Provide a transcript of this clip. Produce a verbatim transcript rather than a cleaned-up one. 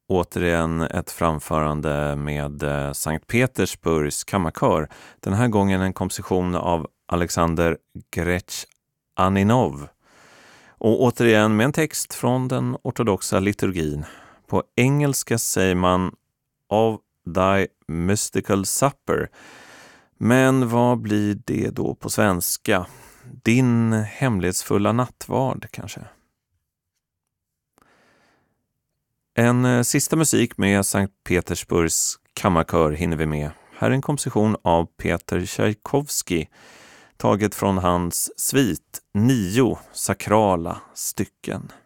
återigen ett framförande med eh, Sankt Petersburgs kammarkör. Den här gången en komposition av Alexander Gretchaninov. Och återigen med en text från den ortodoxa liturgin. På engelska säger man of thy mystical supper. Men vad blir det då på svenska? Din hemlighetsfulla nattvard kanske? En eh, sista musik med Sankt Petersburgs kammarkör hinner vi med. Här är en komposition av Peter Tchaikovsky, taget från hans svit nio sakrala stycken.